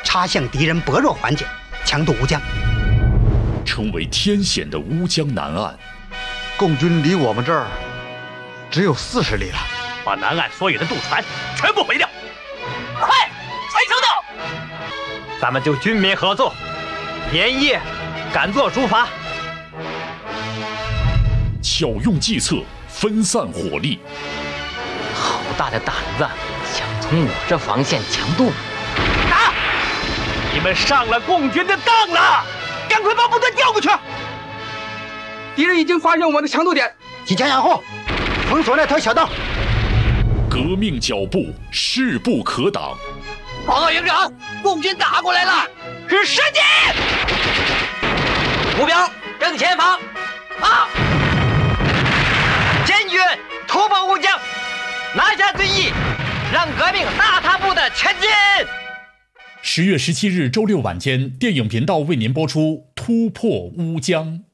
插向敌人薄弱环节，强渡乌江， 成为天险的乌江南岸。 共军离我们这儿只有40里了， 把南岸所有的渡船全部毁掉！快，全行动！咱们就军民合作，连夜赶做竹筏。 巧用计策，分散火力。 好大的胆子，想从我这防线强渡！ 打！你们上了共军的当了！赶快把部队调过去！ 敌人已经发现我们的强渡点， 即将掩护，封锁那条小道。 革命脚步势不可挡。 报告营长，共军打过来了， 是时机！ 目标正前方，啊！ 坚决突破乌江，拿下遵义，让革命大踏步的前进。 10月17日周六晚间，电影频道为您播出《突破乌江》。